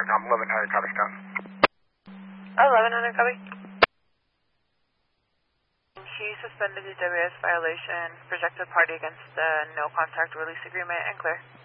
1100, copy, Scott. 1100, copy. She suspended the WS violation, projected party against the no contact release agreement, and clear.